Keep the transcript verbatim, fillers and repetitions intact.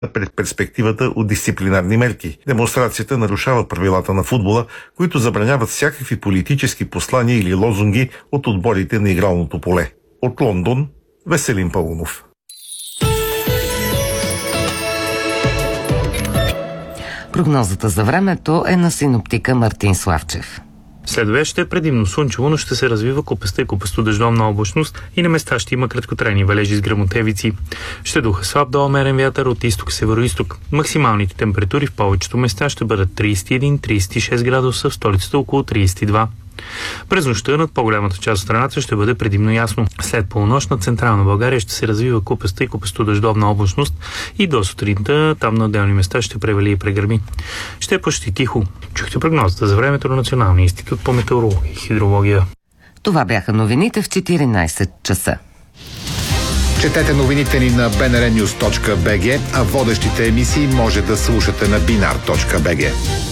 пред перспективата от дисциплинарни мерки. Демонстрацията нарушава правилата на футбола, които забраняват всякакви политически послания или лозунги от отборите на игралното поле. От Лондон, Веселин Паунов. Прогнозата за времето е на синоптика Мартин Славчев. Следващ ще е предимно слънчево, но ще се развива купеста и купесто-дъждовна облачност и на места ще има краткотрайни валежи с гръмотевици. Ще духа слаб до умерен вятър от изток североизток. Максималните температури в повечето места ще бъдат трийсет и един до трийсет и шест градуса, в столицата около трийсет и два. През нощта над по-голямата част от страната ще бъде предимно ясно. След полунощ на централна България ще се развива купеста и купесто-дъждовна облачност и до сутринта там на отделни места ще превали и прегърми. Ще е почти тихо. Чухте прогнозата за времето на Националния институт по метеорология и хидрология. Това бяха новините в четиринайсет часа. Четете новините ни на би ен ар нюз точка би джи, а водещите емисии може да слушате на бинар точка би джи.